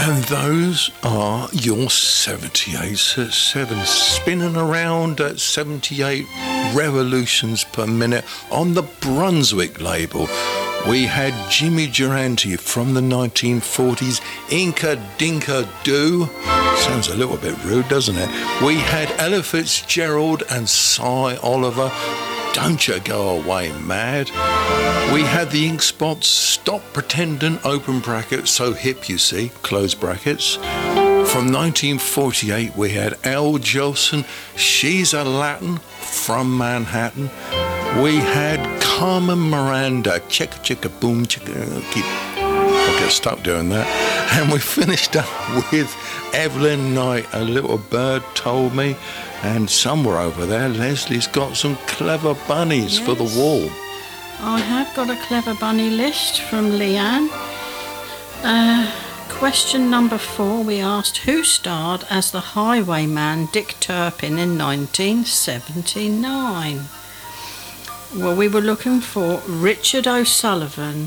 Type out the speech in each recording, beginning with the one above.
And those are your 78s at 7, spinning around at 78 revolutions per minute on the Brunswick label. We had Jimmy Durante from the 1940s, Inca Dinka Doo. Sounds a little bit rude, doesn't it? We had Ella Fitzgerald and Cy Oliver, Don't You Go Away Mad. We had the Ink Spots, Stop Pretendin', open brackets, So Hip You See, close brackets. From 1948 we had Al Jolson, She's a Latin, From Manhattan. We had Carmen Miranda, Chicka Chicka Boom Chicka, I'll get stuck doing that. And we finished up with Evelyn Knight, A Little Bird Told Me. And somewhere over there, Leslie's got some clever bunnies for the wall. I have got a clever bunny list from Leanne. Question number 4, we asked who starred as the highwayman Dick Turpin in 1979. Well, we were looking for Richard O'Sullivan.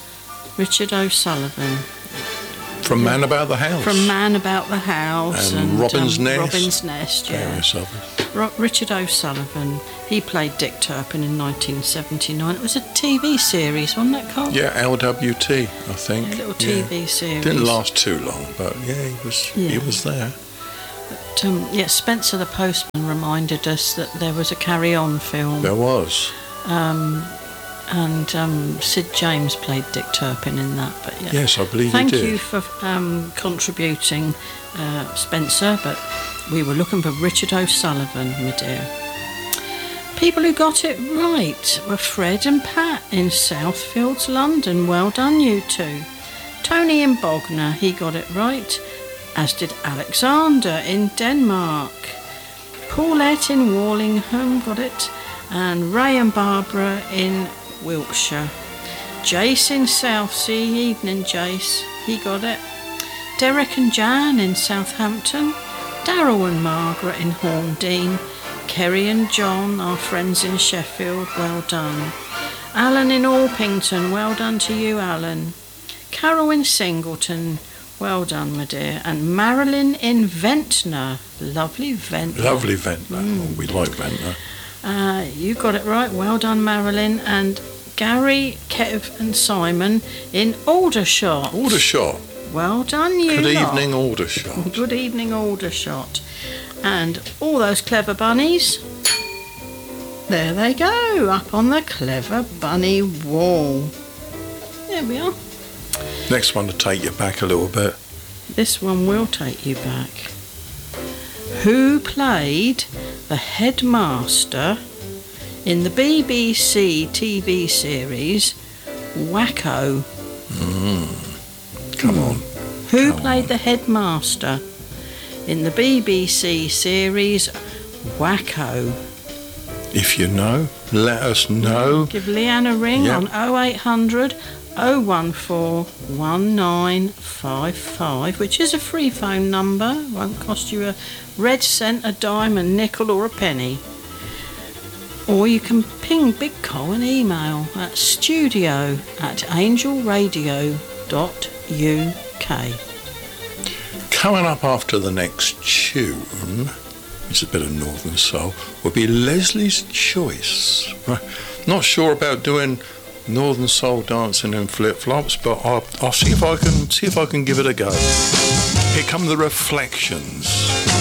From Man About the House. From Man About the House. And Robin's Nest. Robin's Nest, yeah. Richard O'Sullivan. He played Dick Turpin in 1979. It was a TV series, wasn't it, Carl? Yeah, LWT, I think. A little TV series. Didn't last too long, but he was there. But, Spencer the Postman reminded us that there was a Carry On film. There was. And Sid James played Dick Turpin in that. But yeah. Yes, I believe he did. Thank you for contributing, Spencer, but we were looking for Richard O'Sullivan, my dear. People who got it right were Fred and Pat in Southfields, London. Well done, you two. Tony in Bognor, he got it right, as did Alexander in Denmark. Paulette in Warlingham got it, and Ray and Barbara in Wiltshire. Jace in Southsea, evening Jace, he got it. Derek and Jan in Southampton. Darryl and Margaret in Horndean. Kerry and John, our friends in Sheffield, well done. Alan in Orpington, well done to you, Alan. Carol in Singleton, well done, my dear. And Marilyn in Ventnor, lovely Ventnor. Lovely Ventnor, we like Ventnor. You got it right, well done, Marilyn. And Gary, Kev and Simon in Aldershot. Aldershot. Well done, you Good lot. evening, Aldershot. Good evening, Aldershot. And all those clever bunnies, there they go, up on the Clever Bunny wall. There we are. Next one to take you back a little bit. This one will take you back. Who played the headmaster in the BBC TV series Wacko? Come on. Who played the headmaster in the BBC series Wacko? If you know, let us know. Give Leanne a ring on 0800 014 1955, which is a free phone number. Won't cost you a red cent, a dime, a nickel or a penny. Or you can ping Big Col an email at studio@angelradio.uk. Coming up after the next tune, it's a bit of Northern Soul, will be Leslie's Choice. Not sure about doing Northern Soul dancing in flip-flops, but I'll see if I can give it a go. Here come the Reflections.